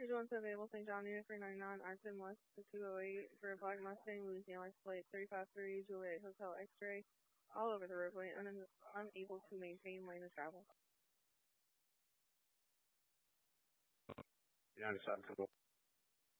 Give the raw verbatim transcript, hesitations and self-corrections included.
Here's one available Saint John Unit three ninety-nine, Arton West to two oh eight for a Black Mustang, Louisiana license plate three five three, Juliet Hotel X-ray, all over the roadway, un- unable to maintain lane of travel. ninety-seven,